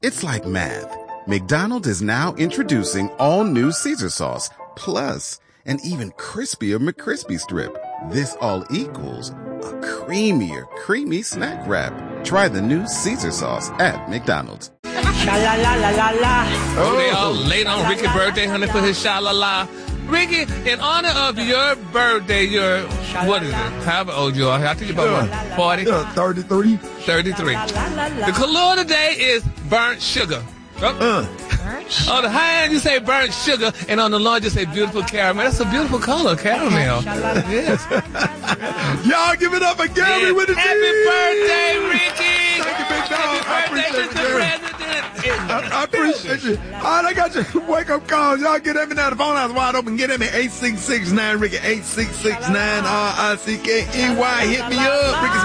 It's like math. McDonald's is now introducing all new Caesar sauce, plus an even crispier McCrispy strip. This all equals a creamier, creamy snack wrap. Try the new Caesar sauce at McDonald's. Oh, they all late on Ricky's birthday, honey, for his sha-la-la. Ricky, in honor of your birthday, what is it? However old you are. I think you're about 40? 33. 33. The color today is burnt sugar. On the high end, you say burnt sugar, and on the low, you say beautiful caramel. That's a beautiful color, caramel. Yes. Y'all give it up for Gary with the Happy birthday, Ricky! Thank you, big dog. Happy birthday, Mr. President! I appreciate you. All right, I got your wake-up calls. Y'all get at me now. The phone line's wide open. Get at me, 866-9-RICKY, 866-9-RICKEY. Hit me up. Ricky